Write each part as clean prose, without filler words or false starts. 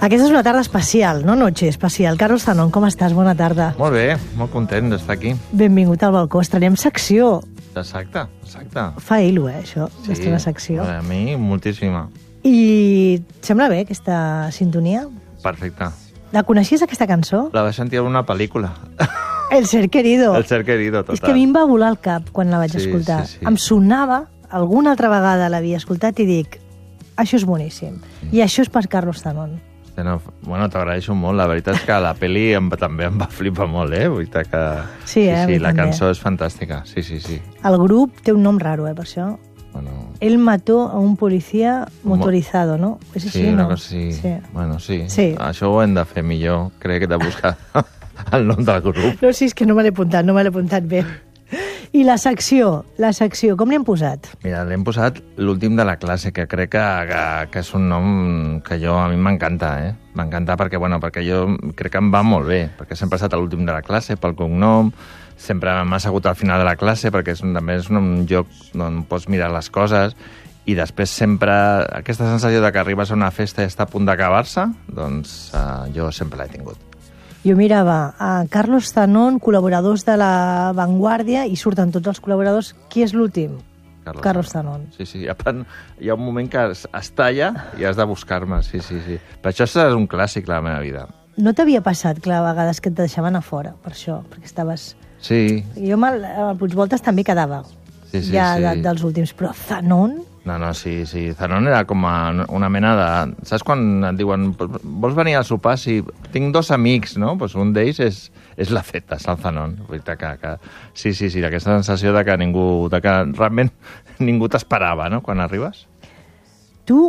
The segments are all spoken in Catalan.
Aquesta és una tarda especial, no noche especial. Carlos Zanón, com estàs? Bona tarda. Molt bé, molt content d'estar aquí. Benvingut al balcó. Estrenem secció. Exacte. Fa il·lu, això, d'estrenar secció. A mi, moltíssima. I sembla bé, aquesta sintonia? Perfecte. La coneixies, aquesta cançó? La vaig sentir en una pel·lícula. El ser querido. El ser querido, total. És que a mi em va volar el cap quan la vaig escoltar. Sí. Em sonava, alguna altra vegada l'havia escoltat i dic, això és boníssim. I això és per Carlos Zanón. No, bueno, t'agraeixo molt. La veritat és que la pel·li també em va flipar molt, eh? Veritat que... Sí, la també. cançó és fantàstica. Sí. El grup té un nom raro, per això. Bueno... Él mató a un policía motorizado, ¿no? És així, sí, no? Una cosa sí. Bueno, sí. Sí. Això ho hem de fer millor. Crec que de buscar el nom del grup. No, sí, és que no me l'he apuntat bé. I la secció, com li hem posat? Mira, l'hem posat l'últim de la classe, que crec que és un nom que a mi m'encanta, eh? M'encanta perquè jo crec que em va molt bé, perquè sempre he estat a l'últim de la classe, pel cognom, sempre m'ha assegut al final de la classe, perquè també és un lloc on pots mirar les coses, i després sempre aquesta sensació de que arribes a una festa i està a punt d'acabar-se, doncs jo sempre l'he tingut. Jo mirava a Carlos Zanón, col·laboradors de La Vanguardia, i surten tots els col·laboradors. Qui és l'últim? Carlos Zanón. Sí. Hi ha un moment que es talla i has de buscar-me, sí. Per això és un clàssic de la meva vida. No t'havia passat, clar, a vegades que et deixaven a fora, per això, perquè estaves... Sí. Jo al Puigvoltes també quedava, sí. Dels últims, però Zanón... No, sí. Zanón era com una mena de... Saps quan et diuen, vols venir a sopar? Sí, tinc dos amics, no? Pues un d'ells és la Feta, és el Zanón. Sí, aquesta sensació de que realment ningú t'esperava, no?, quan arribes. Tu,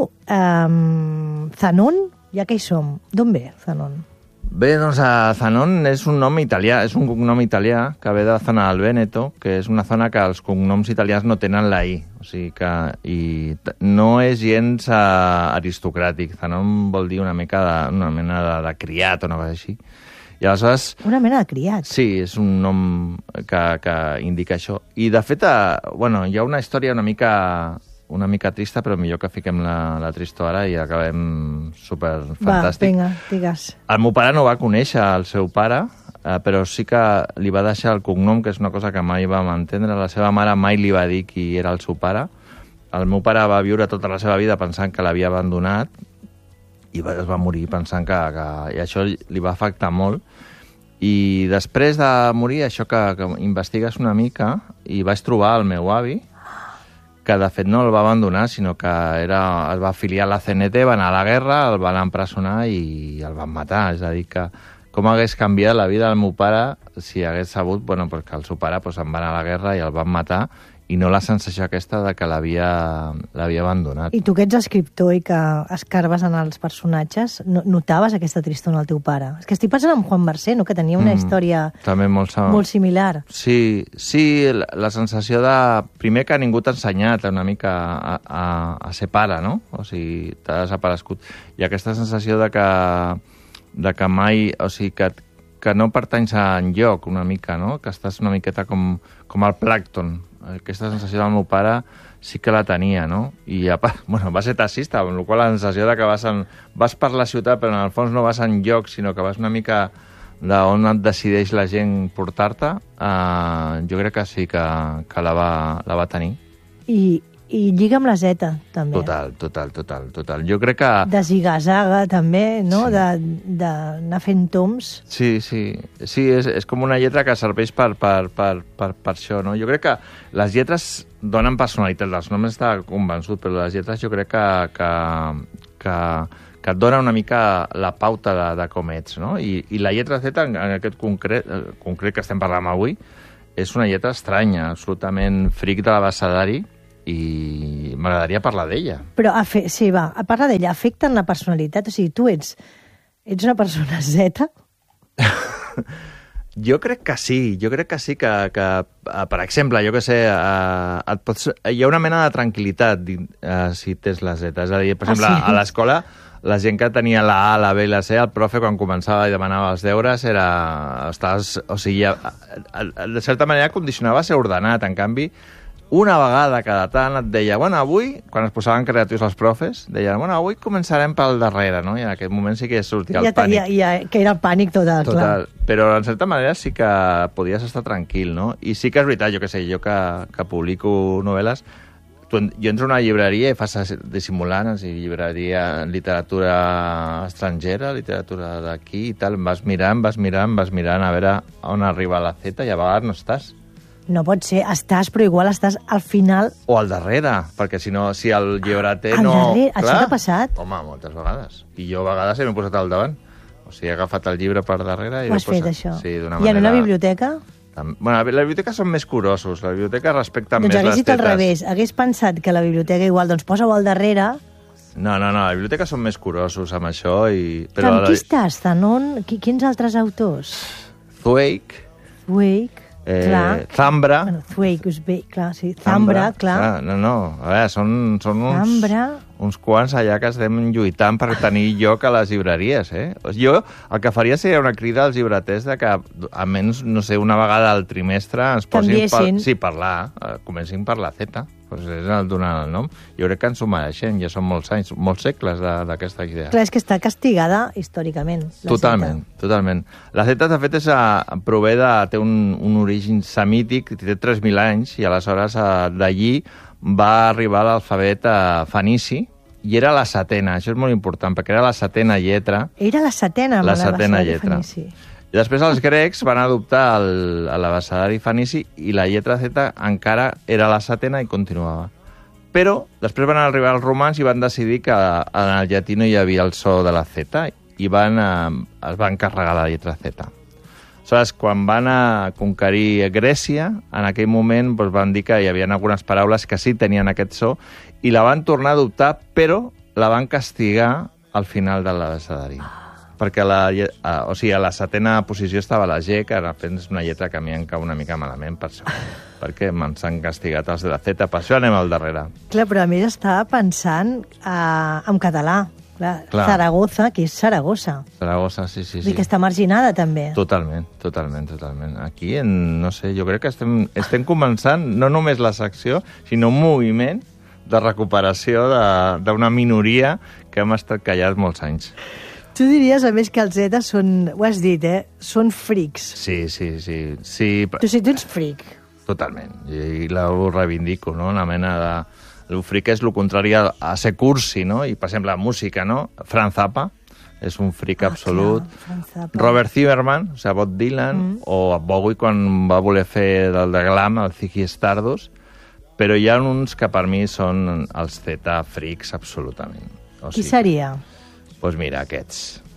Zanón, ja que hi som, d'on ve Zanón? Bé, doncs Zanón és un nom italià, és un cognom italià que ve de la zona del Vèneto, que és una zona que els cognoms italians no tenen la I, o sigui que no és gens aristocràtic. Zanón vol dir una mena de criat o una cosa així. I aleshores... Una mena de criat? Sí, és un nom que indica això. I de fet, hi ha una història una mica trista, però millor que fiquem la tristor ara i acabem superfantàstic. Va, vinga, digues. El meu pare no va conèixer el seu pare, però sí que li va deixar el cognom, que és una cosa que mai vam entendre. La seva mare mai li va dir qui era el seu pare. El meu pare va viure tota la seva vida pensant que l'havia abandonat i es va morir pensant que i això li va afectar molt. I després de morir, això que investigues una mica, i vaig trobar el meu avi, que de fet no el va abandonar, sinó que es va afiliar a la CNT, va anar a la guerra, el van empresonar i el van matar. És a dir, que com hagués canviat la vida del meu pare si hagués sabut que el seu pare se'n va anar a la guerra i el van matar, i no la sensació aquesta de que l'havia abandonat. I tu que ets escriptor i que escarbes en els personatges, notaves aquesta tristor en el teu pare? És que estic pensant en Juan Marsé, no?, que tenia una història també molt similar. Sí, la sensació de... Primer que ningú t'ha ensenyat una mica a ser pare, no? O sigui, t'ha desaparegut. I aquesta sensació de que mai... O sigui, que no pertanys a enlloc una mica, no? Que estàs una miqueta com el plàncton. Aquesta sensació del meu pare sí que la tenia, no? I a part, va ser taxista, amb la qual la sensació de que vas per la ciutat, però en el fons no vas enlloc, sinó que vas una mica d'on et decideix la gent portar-te, jo crec que sí que la va tenir. I lliga amb la Zeta, també. Total. Jo crec que... De ziga-zaga, també, no? Sí. D'anar fent toms. Sí, és com una lletra que serveix per això, no? Jo crec que les lletres donen personalitat, els noms està convençut, però les lletres jo crec que et dona una mica la pauta de com ets, no? I la lletra Z, en aquest concret que estem parlant avui, és una lletra estranya, absolutament fric de l'abecedari, i m'agradaria parlar d'ella. Però, sí, va, a parlar d'ella, afecta en la personalitat? O sigui, tu ets una persona Z? Jo crec que sí, que per exemple, jo què sé, hi ha una mena de tranquil·litat si tens la Z. És a dir, per exemple, a l'escola, la gent que tenia la A, la B i la C, el profe, quan començava i demanava els deures, de certa manera condicionava a ser ordenat. En canvi, una vegada cada tant et deia, bueno, avui, quan es posaven creatius els profes, deien, bueno, avui començarem pel darrere, no? I en aquest moment sí que sortia el pànic. Que era el pànic total, clar. Però, en certa manera, sí que podies estar tranquil, no? I sí que és veritat, jo què sé, jo que publico novel·les, jo entro a una llibreria i fas dissimulant, llibreria, literatura estrangera, literatura d'aquí i tal, vas mirant a veure on arriba la Z i a vegades no estàs. No pot ser, estàs, però igual estàs al final... O al darrere, perquè si no, si el llibreter no... Al darrere? Això t'ha passat? Home, moltes vegades. I jo a vegades m'he posat al davant. O sigui, he agafat el llibre per darrere i... Ho has fet, això? Sí, d'una manera... I en una biblioteca? Bueno, la biblioteca són més curosos. La biblioteca respecta més les tetes. Doncs hagués dit al revés. Hagués pensat que la biblioteca igual, doncs posa-ho al darrere... No, la biblioteca són més curosos amb això i... Però amb qui estàs, Zanon? Quins altres autors? Zweig. Zambra. Bueno, Zweig, clar, sí. Zambra, clar. No, a veure, són uns quants allà que estem lluitant per tenir lloc a les llibreries, eh? Jo el que faria seria una crida als llibreters de que, almenys, no sé, una vegada al trimestre ens posin... parlar, comencin per la Z. Pues és donar el nom. Jo crec que ens ho mereixem, ja són molts anys, molts segles d'aquesta idea. Clar, és que està castigada històricament, la Totalment. La Z, de fet, té un origen semític, té 3.000 anys, i aleshores d'allí va arribar l'alfabet fenici, i era la setena, això és molt important, perquè era la setena lletra. Era la setena, la setena lletra. Fenici. I després els grecs van adoptar l'abecedari fenici i la lletra Z encara era la setena i continuava. Però després van arribar els romans i van decidir que en el llatí no hi havia el so de la Z i es van carregar la lletra Z. Aleshores, quan van conquerir Grècia, en aquell moment van dir que hi havia algunes paraules que sí tenien aquest so i la van tornar a adoptar, però la van castigar al final de l'abecedari. Perquè a la setena posició estava la G, que ara és una lletra que a mi em cau una mica malament, per això, perquè ens han castigat els de la Z, per això anem al darrere. Clar, però a més estava pensant en català. Clar. Zaragoza, que és Saragossa. Saragossa, sí. I que està marginada, també. Totalment. Aquí, no sé, jo crec que estem començant no només la secció, sinó un moviment de recuperació d'una minoria que hem estat callats molts anys. Tu diries, a més, que els Z són, ho has dit, són frics. Sí. Tu ets fric. Totalment. I ho reivindico, no? Una mena de... El fric és el contrari a ser cursi, no? I, per exemple, la música, no? Frank Zappa és un fric absolut. Clar, Robert Zimmerman, o sigui, Bob Dylan, o Bowie quan va voler fer del de glam, el Ziggy Stardust, però hi ha uns que per mi són els Z frics absolutament. Qui seria? Doncs mira, aquests.